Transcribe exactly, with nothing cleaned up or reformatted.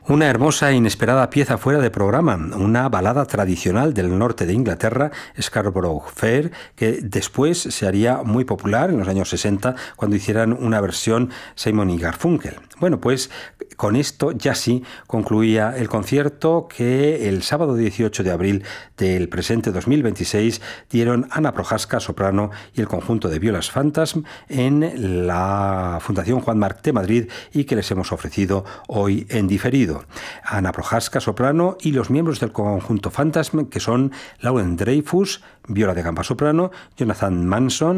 Una hermosa e inesperada pieza fuera de programa, una balada tradicional del norte de Inglaterra, Scarborough Fair, que después se haría muy popular en los años sesenta cuando hicieran una versión Simon y Garfunkel. Bueno, pues con esto ya sí concluía el concierto que el sábado dieciocho de abril del presente dos mil veintiséis dieron Ana Prohaska, soprano, y el conjunto de Violas Phantasm en la Fundación Juan Marc de Madrid y que les hemos ofrecido hoy en diferido. Ana Prohaska, soprano, y los miembros del conjunto Phantasm, que son Lauren Dreyfus, viola de gamba soprano, Jonathan Manson,